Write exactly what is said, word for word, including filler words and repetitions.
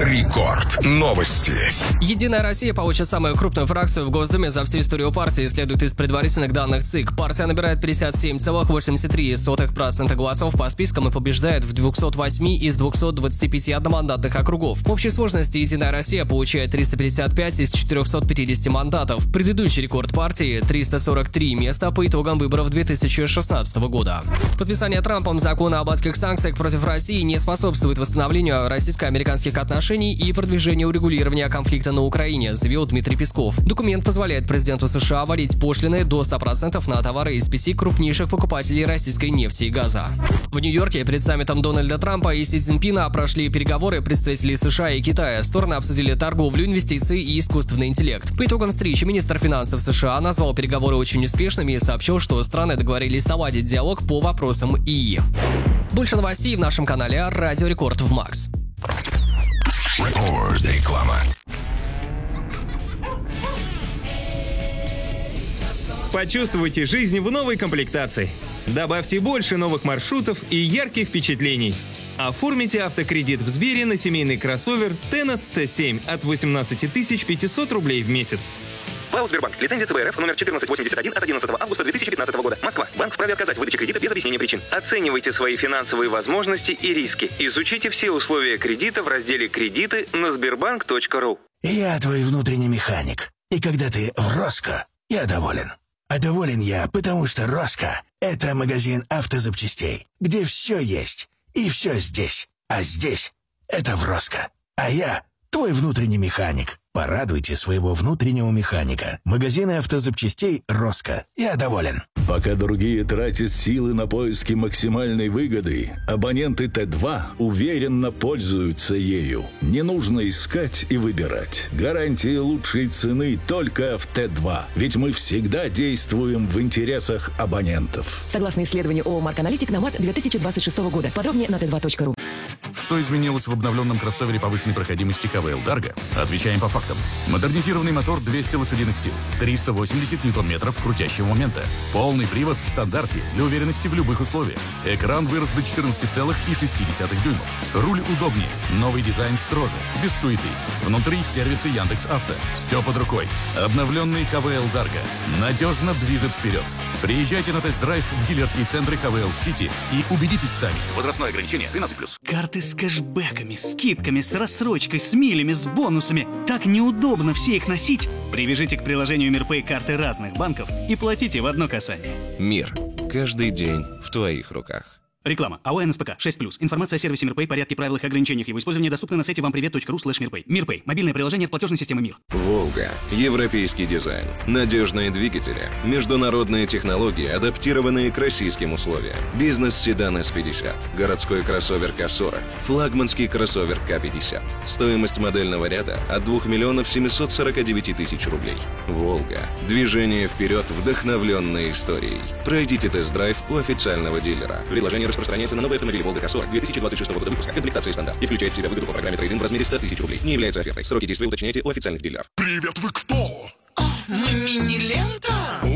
Рекорд. Новости. Единая Россия получит самую крупную фракцию в Госдуме за всю историю партии, следует из предварительных данных ЦИК. Партия набирает пятьдесят семь целых восемьдесят три сотых процента голосов по спискам и побеждает в двухстах восьми из двухсот двадцати пяти одномандатных округов. В общей сложности Единая Россия получает триста пятьдесят пять из четырехсот пятидесяти мандатов. Предыдущий рекорд партии – триста сорок три места по итогам выборов две тысячи шестнадцатого года. Подписание Трампом закона об адских санкциях против России не способствует восстановлению российско-американских отношений и продвижению урегулирования конфликта на Украине, заявил Дмитрий Песков. Документ позволяет президенту США вводить пошлины до ста процентов на товары из пяти крупнейших покупателей российской нефти и газа. В Нью-Йорке перед саммитом Дональда Трампа и Си Цзиньпина прошли переговоры представителей США и Китая. Стороны обсудили торговлю, инвестиции и искусственный интеллект. По итогам встречи министр финансов США назвал переговоры очень успешными и сообщил, что страны договорились наладить диалог по вопросам ИИ. Больше новостей в нашем канале Радио Рекорд в Макс. Рекорд. Реклама. Почувствуйте жизнь в новой комплектации. Добавьте больше новых маршрутов и ярких впечатлений. Оформите автокредит в Сбере на семейный кроссовер Tennet Т семь от восемнадцати тысяч пятисот рублей в месяц. ПАО «Сбербанк». Лицензия Цэ Бэ Эр Эф номер четырнадцать восемьдесят один от одиннадцатого августа две тысячи пятнадцатого года. Москва. Банк вправе отказать в выдаче кредита без объяснения причин. Оценивайте свои финансовые возможности и риски. Изучите все условия кредита в разделе «Кредиты» на сбербанк точка ру. Я твой внутренний механик. И когда ты в Роско, я доволен. А доволен я, потому что Роско – это магазин автозапчастей, где все есть и все здесь. А здесь – это в Роско. А я – твой внутренний механик. Порадуйте своего внутреннего механика. Магазины автозапчастей «Роско». Я доволен. Пока другие тратят силы на поиски максимальной выгоды, абоненты Т два уверенно пользуются ею. Не нужно искать и выбирать. Гарантия лучшей цены только в Т два. Ведь мы всегда действуем в интересах абонентов. Согласно исследованию ООО «Марк Аналитик» на март две тысячи двадцать шестого года. Подробнее на тэ два точка ру. Что изменилось в обновленном кроссовере повышенной проходимости ха вэ эл Dargo? Отвечаем по фактам. Модернизированный мотор двести лошадиных сил, триста восемьдесят ньютон-метров крутящего момента, полный привод в стандарте для уверенности в любых условиях. Экран вырос до четырнадцати целых шести десятых дюймов. Руль удобнее, новый дизайн строже, без суеты. Внутри сервисы Яндекс.Авто. Все под рукой. Обновленный ха вэ эл Dargo надежно движет вперед. Приезжайте на тест-драйв в дилерские центры ха вэ эл Сити и убедитесь сами. Возрастное ограничение тринадцать плюс. Карты с кэшбэками, скидками, с рассрочкой, с милями, с бонусами. Так неудобно все их носить. Привяжите к приложению Мирпэй карты разных банков и платите в одно касание. Мир. Каждый день в твоих руках. Реклама. АО эн эс пэ ка шесть плюс. Информация о сервисе Мирпэй, порядке, правилах и ограничениях его использования доступна на сайте вампривет точка ру слэш мирпэй. Мирпэй. Мобильное приложение от платежной системы Мир. Волга. Европейский дизайн. Надежные двигатели. Международные технологии, адаптированные к российским условиям. Бизнес-седан эс пятьдесят. Городской кроссовер ка сорок. Флагманский кроссовер ка пятьдесят. Стоимость модельного ряда от двух миллионов семисот сорока девяти тысяч рублей. Волга. Движение вперед, вдохновленной историей. Пройдите тест-драйв у официального дилера. Предложение распространяется на новые автомобили Волга ка сорок две тысячи двадцать шестого года выпуска. Комплектация стандарт. И включает в себя выгоду по программе трейд-ин в размере ста тысяч рублей. Не является офертой. Сроки действия уточняйте у официальных дилеров. Привет, вы кто? О, мы мини-лента.